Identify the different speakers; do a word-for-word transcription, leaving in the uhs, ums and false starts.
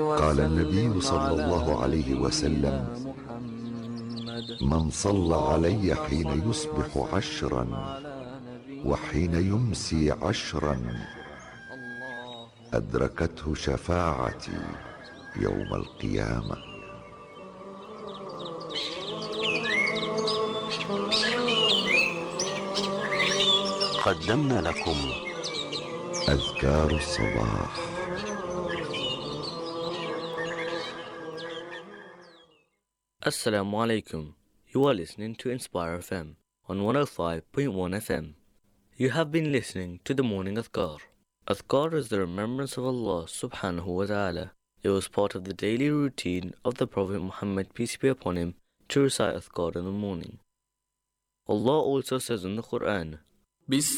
Speaker 1: قال النبي صلى الله عليه وسلم: من صلى علي حين يصبح عشرا وحين يمسي عشرا أدركته شفاعتي يوم القيامة.
Speaker 2: قدمنا لكم
Speaker 1: أذكار الصباح.
Speaker 3: Assalamu alaikum. You are listening to Inspire F M on one oh five point one F M. You have been listening to the morning Adhkar. Adhkar is the remembrance of Allah subhanahu wa ta'ala. It was part of the daily routine of the Prophet Muhammad, peace be upon him, to recite Adhkar in the morning. Allah also says in the Quran,
Speaker 4: بسم